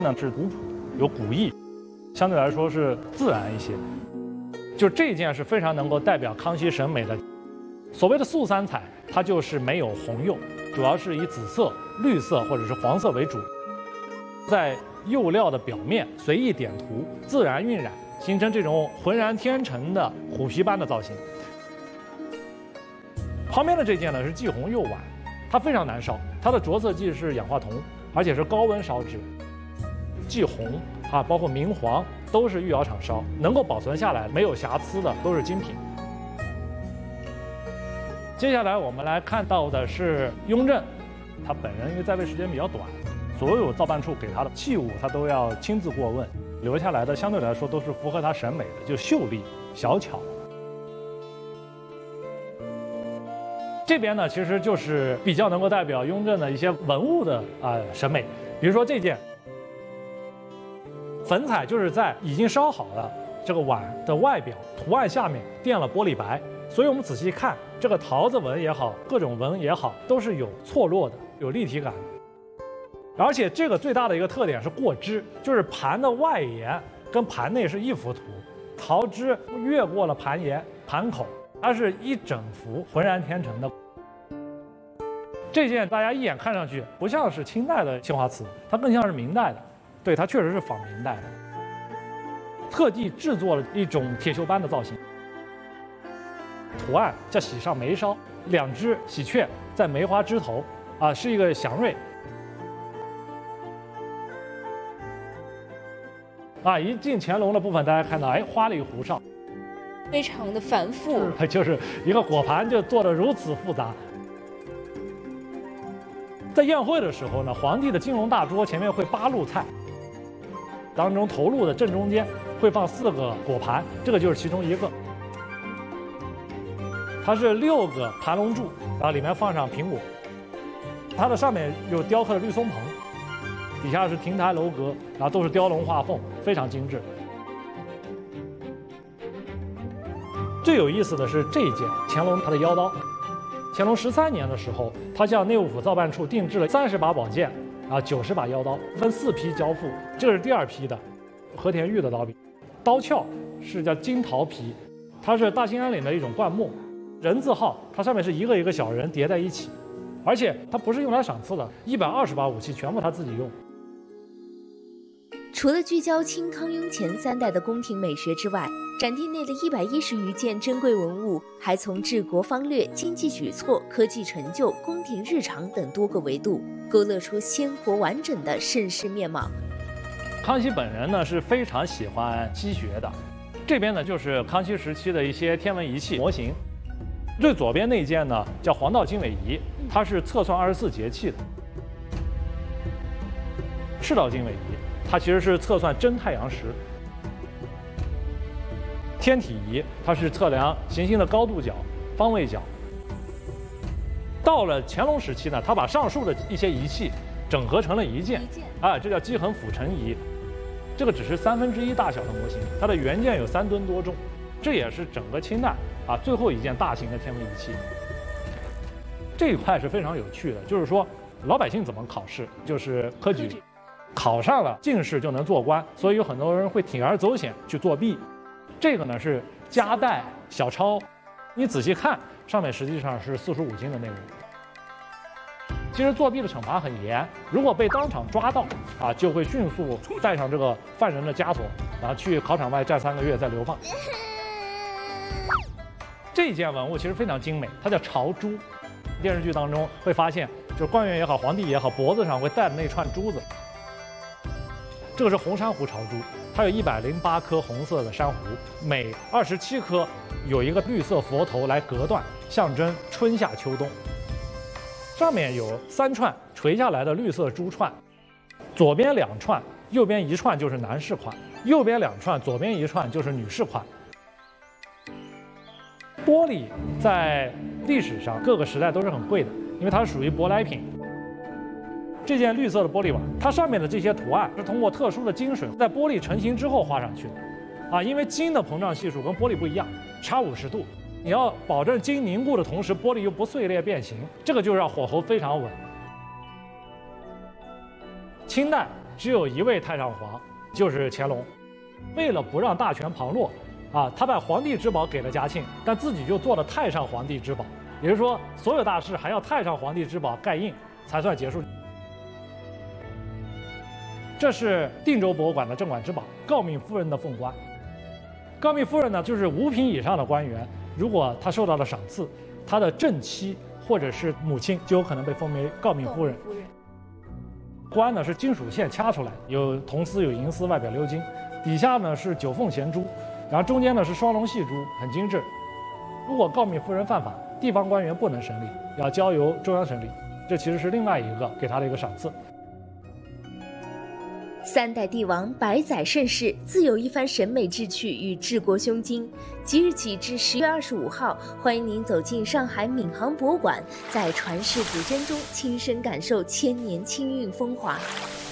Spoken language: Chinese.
呢是古朴，有古意，相对来说是自然一些。就这件是非常能够代表康熙审美的。所谓的素三彩，它就是没有红釉，主要是以紫色、绿色或者是黄色为主，在釉料的表面随意点涂，自然晕染，形成这种浑然天成的虎皮般的造型。旁边的这件呢是霁红釉碗，它非常难烧，它的着色剂是氧化铜，而且是高温烧制。霁红啊，包括明黄都是御窑厂烧，能够保存下来没有瑕疵的都是精品。接下来我们来看到的是雍正，他本人因为在位时间比较短，所有造办处给他的器物他都要亲自过问，留下来的相对来说都是符合他审美的，就秀丽小巧。这边呢，其实就是比较能够代表雍正的一些文物的审美，比如说这件粉彩，就是在已经烧好的这个碗的外表图案下面垫了玻璃白，所以我们仔细看这个桃子纹也好，各种纹也好，都是有错落的，有立体感。而且这个最大的一个特点是过枝，就是盘的外沿跟盘内是一幅图，桃枝越过了盘沿、盘口，它是一整幅浑然天成的。这件大家一眼看上去不像是清代的青花瓷，它更像是明代的。对，它确实是仿明代的，特地制作了一种铁锈般的造型。图案叫喜上眉梢，两只喜鹊在梅花枝头，是一个祥瑞。一进乾隆的部分，大家看到，花里胡哨， 非常的繁复， 就是一个果盘就做得如此复杂。在宴会的时候呢，皇帝的金龙大桌前面会8路菜，当中头路的正中间会放4个果盘，这个就是其中一个。它是6个盘龙柱，然后里面放上苹果，它的上面有雕刻的绿松蓬，底下是亭台楼阁，然后都是雕龙画凤，非常精致。最有意思的是这一件乾隆他的腰刀。乾隆13年的时候，他向内务府造办处定制了30把宝剑，90把腰刀，分4批交付。这是第2批的，和田玉的刀柄，刀鞘是叫金桃皮，它是大兴安岭的一种灌木，人字号，它上面是一个一个小人叠在一起，而且它不是用来赏赐的，120把武器全部他自己用。 除了聚焦清康雍乾3代的宫廷美学之外，展厅内的110余件珍贵文物，还从治国方略、经济举措、科技成就、宫廷日常等多个维度，勾勒出鲜活完整的盛世面貌。 康熙本人呢是非常喜欢西学的，这边呢就是康熙时期的一些天文仪器模型。最左边那件呢叫黄道经纬仪，它是测算24节气的。赤道经纬仪，它其实是测算真太阳时。天体仪，它是测量行星的高度角、方位角。到了乾隆时期呢，他把上述的一些仪器整合成了一件，这叫基衡辅成仪。这个只是1/3大小的模型，它的原件有3吨多重，这也是整个清代最后一件大型的天文仪器。这一块是非常有趣的，就是说老百姓怎么考试，就是科举。考上了进士就能做官，所以有很多人会铤而走险去作弊。这个呢是夹带小抄，你仔细看，上面实际上是45斤的内容。其实作弊的惩罚很严，如果被当场抓到就会迅速带上这个犯人的枷锁，然后去考场外站3个月再流放。这件文物其实非常精美，它叫朝珠。电视剧当中会发现，就是官员也好，皇帝也好，脖子上会戴的那串珠子。这个是红珊瑚朝珠，它有108颗红色的珊瑚，每27颗有一个绿色佛头来隔断，象征春夏秋冬。上面有3串垂下来的绿色珠串，左边2串，右边1串就是男士款，右边2串，左边1串就是女士款。玻璃在历史上各个时代都是很贵的，因为它是属于舶来品。这件绿色的玻璃碗，它上面的这些图案是通过特殊的金水在玻璃成型之后画上去的，因为金的膨胀系数跟玻璃不一样，差50度，你要保证金凝固的同时，玻璃又不碎裂变形，这个就让火候非常稳。清代只有一位太上皇，就是乾隆。为了不让大权旁落，他把皇帝之宝给了嘉庆，但自己就做了太上皇帝之宝，也就是说，所有大事还要太上皇帝之宝盖印才算结束。这是定州博物馆的镇馆之宝——诰命夫人的凤冠。诰命夫人呢，就是5品以上的官员，如果他受到了赏赐，他的正妻或者是母亲就有可能被封为诰命夫人。冠呢是金属线掐出来，有铜丝有银丝，外表鎏金，底下呢是9凤衔珠，然后中间呢是双龙细珠，很精致。如果诰命夫人犯法，地方官员不能审理，要交由中央审理。这其实是另外一个给他的一个赏赐。 3代帝王百载盛世，自有一番审美志趣与治国胸襟。即日起至10月25号，欢迎您走进上海闵行博物馆，在传世古珍中亲身感受千年清韵风华。